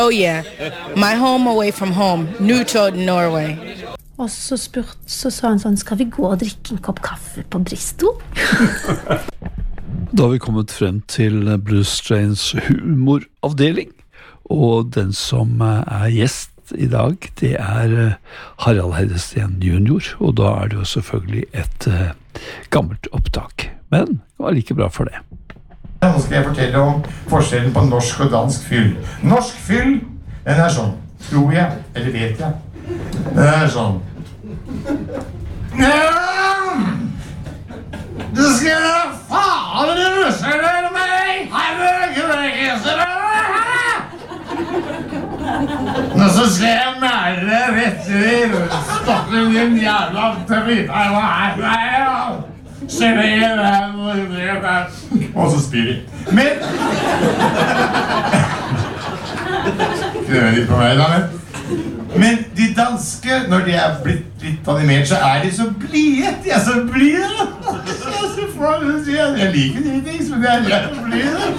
Oh yeah, my home away from home, Newton, Norway. Og så sa han sånn, skal vi gå og drikke en kopp kaffe på Bristol? Da har vi kommet frem til Bruce Strains humoravdeling, og den som er gjest i dag, det er Harald Heide-Steen junior, og da er det jo selvfølgelig et gammelt opptak, men det var like bra for det. Nå skal jeg fortelle om forskjellen på norsk og dansk fyll. Norsk fyll, den er sånn, tror jeg, eller vet jeg. Den er sånn. Du skal faen russere meg, nå så skal jeg mære deg rett i stokken din jævla dritt her. Og så spyr de. Men prøver litt på meg da, men de danske, når de er blitt litt animert, så er de så blide. De er så blide. Jeg liker de ting, men de er så blide.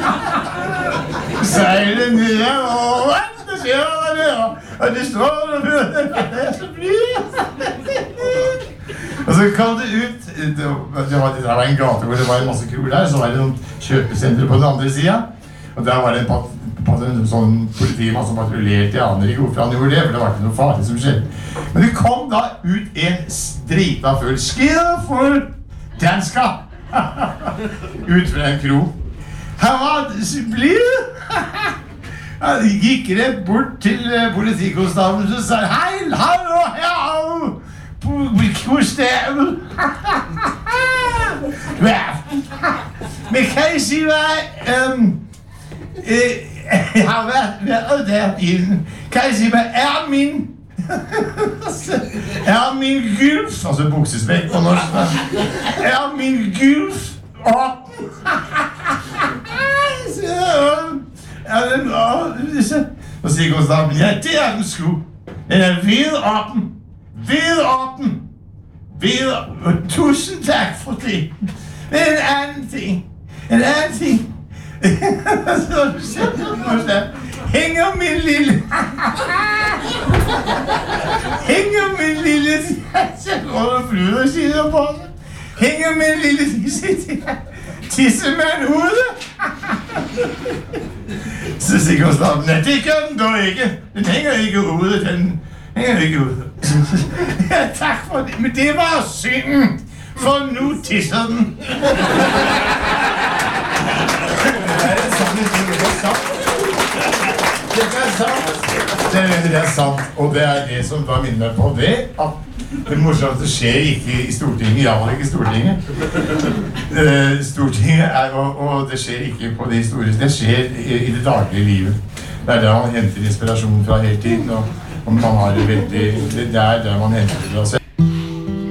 Seiler nye over. Det skjer og de står og de er så blide. Og så kom det ut, det var en gate hvor det var en masse kul der, så var det noen kjøpesentre på den andre siden, og der var det en sånn politimann som patrullerte, jeg aner ikke hvorfor han gjorde det, for det var ikke noe farlig som skjedde. Men det kom da ut en drita full skid for danska, ut fra en kro. Han var blid. Han gikk rett bort til politikonstabelen og sa, hei, hallo, ja, Gustav. Men kan jeg si meg, jeg har vært der inne. Kan jeg si meg, er min gylf, altså buksespekt på norsk, er min gylf åpen? Og sier konstabelen, ja, det er den sku. Den er vidåpen. Vidåpen. Tusen takk for det. Men en annen ting. Hænger min lille Hænger min lille tissemand ude. Så sier konstabelen, nej, det gør den dog ikke. Den hænger ikke ude, den hænger ikke ude. Ja, tak for det, men det var synden, for nu tisser den. Det er sant, og det er det som da minner meg på det, at det morsomste skjer ikke i Stortinget, iallfall ikke i Stortinget. Stortinget er, og det skjer ikke på det historiske, det skjer i det daglige livet. Det er der man henter inspirasjon fra hele tiden, og man har det veldig, det er der man henter det fra seg.